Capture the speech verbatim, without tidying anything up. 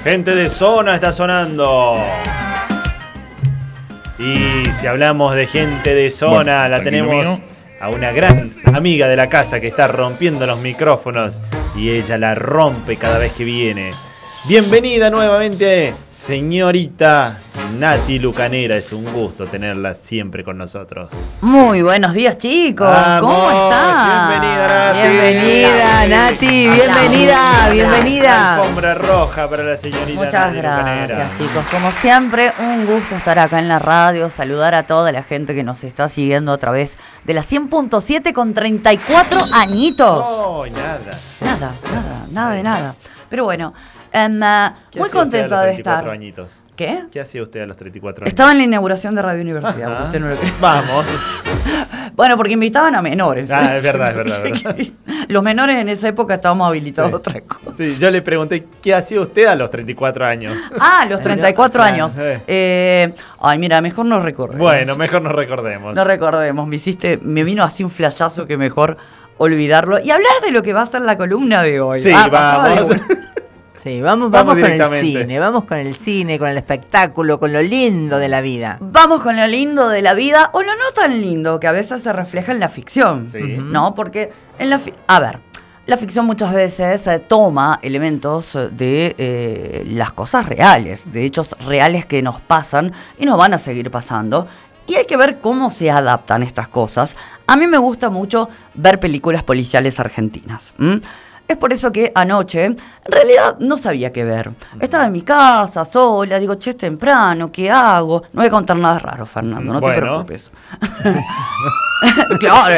Gente de zona está sonando. Y si hablamos de gente de zona, bueno, la tenemos mío. A una gran amiga de la casa que está rompiendo los micrófonos y ella la rompe cada vez que viene. Bienvenida nuevamente, señorita Nati Lucanera. Es un gusto tenerla siempre con nosotros. Muy buenos días, chicos. Vamos, ¿cómo están? Bienvenida, Nati. Bienvenida, Nati. Bienvenida, bienvenida. Alfombra roja para la señorita Muchas Nati gracias, Lucanera. chicos. Como siempre, un gusto estar acá en la radio, saludar a toda la gente que nos está siguiendo a través de la cien punto siete con treinta y cuatro añitos. No, nada. Nada, nada, nada de nada. Pero bueno, Um, uh, muy contenta de estar. Añitos? ¿Qué? ¿Qué hacía usted a los treinta y cuatro años? Estaba en la inauguración de Radio Universidad. Usted no lo cree. Vamos. Bueno, porque invitaban a menores. Ah, es verdad, es verdad, es verdad. Los menores en esa época estábamos habilitados sí. a otra cosa. Sí, yo le pregunté, ¿qué hacía usted a los treinta y cuatro años? Ah, a los treinta y cuatro años. Eh. Eh, ay, mira, mejor no recordemos. Bueno, mejor no recordemos. No recordemos. Me hiciste, me vino así un flashazo que mejor olvidarlo. Y hablar de lo que va a ser la columna de hoy. Sí, ah, vamos. Sí, vamos, vamos, vamos con el cine, vamos con el cine, con el espectáculo, con lo lindo de la vida. Vamos con lo lindo de la vida, o lo no tan lindo, que a veces se refleja en la ficción, sí. ¿no? Porque en la fi- a ver, la ficción muchas veces eh, toma elementos de eh, las cosas reales, de hechos reales que nos pasan y nos van a seguir pasando. Y hay que ver cómo se adaptan estas cosas. A mí me gusta mucho ver películas policiales argentinas. ¿m? Es por eso que anoche, en realidad, no sabía qué ver. Estaba en mi casa, sola, digo, che, es temprano, ¿qué hago? No voy a contar nada raro, Fernando, no bueno. te preocupes. Claro,